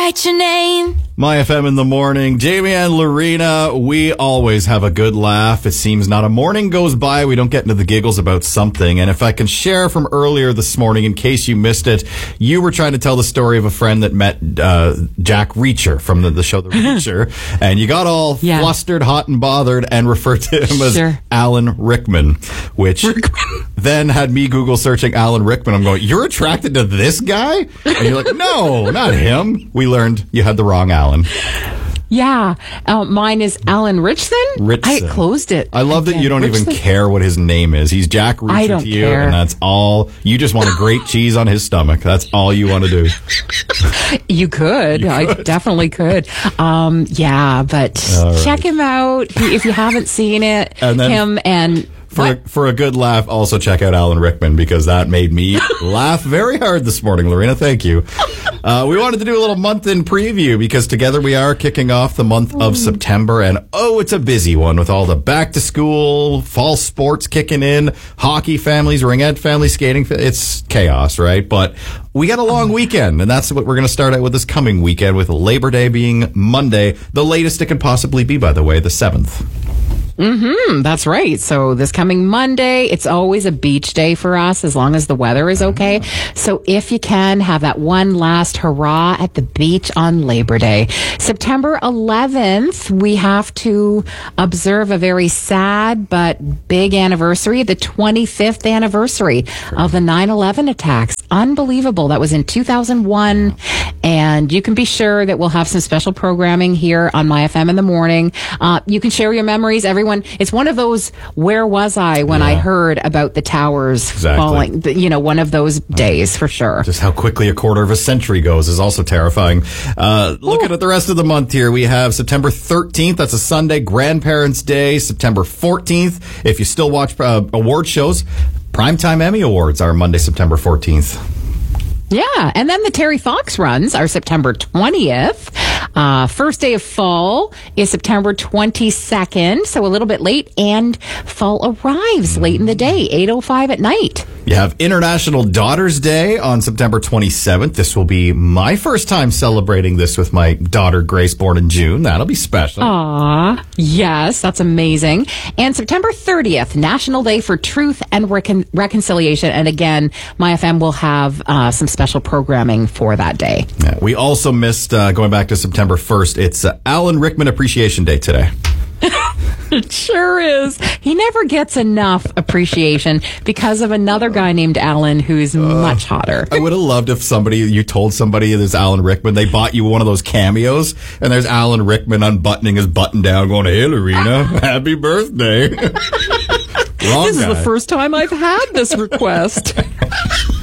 write your name. My FM in the morning. Jamie and Lorena, we always have a good laugh. It seems not a morning goes by we don't get into the giggles about something. And if I can share from earlier this morning, in case you missed it, you were trying to tell the story of a friend that met Jack Reacher from the show The Reacher. And you got all flustered, hot and bothered and referred to him as Alan Rickman, which then had me Google searching Alan Rickman. I'm going, you're attracted to this guy? And you're like, no, not him. We learned you had the wrong Alan. Yeah. Mine is Alan Richson. I closed it. I love that you don't even care what his name is. He's Jack Reacher I don't to you, care. and that's all. You just want a great cheese on his stomach. That's all you want to do. You could. I definitely could. But check him out if you haven't seen it. And then, him and... For a good laugh, also check out Alan Rickman, because that made me laugh very hard this morning, Lorena. Thank you. We wanted to do a little month-in preview, because together we are kicking off the month of September, and it's a busy one with all the back-to-school, fall sports kicking in, hockey families, ringette families, skating. It's chaos, right? But we got a long weekend, and that's what we're going to start out with this coming weekend, with Labor Day being Monday, the latest it could possibly be, by the way, the 7th. That's right. So this coming Monday, it's always a beach day for us, as long as the weather is okay. So if you can, have that one last hurrah at the beach on Labor Day. September 11th, we have to observe a very sad but big anniversary, the 25th anniversary of the 9/11 attacks. Unbelievable. That was in 2001. And you can be sure that we'll have some special programming here on My FM in the morning. You can share your memories. Everyone, it's one of those, where was I when I heard about the towers falling? One of those days for sure. Just how quickly a quarter of a century goes is also terrifying. Looking at the rest of the month here, we have September 13th. That's a Sunday, Grandparents' Day. September 14th. If you still watch award shows, Primetime Emmy Awards are Monday, September 14th. Yeah, and then the Terry Fox runs are September 20th. First day of fall is September 22nd, so a little bit late, and fall arrives late in the day, 8:05 at night. You have International Daughters Day on September 27th. This will be my first time celebrating this with my daughter, Grace, born in June. That'll be special. Aw, yes, that's amazing. And September 30th, National Day for Truth and Reconciliation. And again, My FM will have some special programming for that day. Yeah, we also missed, going back to September 1st, it's Alan Rickman Appreciation Day today. It sure is. He never gets enough appreciation because of another guy named Alan who's much hotter. I would have loved if you told somebody there's Alan Rickman, they bought you one of those cameos, and there's Alan Rickman unbuttoning his button down going, "Hey, Lorena, happy birthday." Wrong This guy. is the first time I've had this request.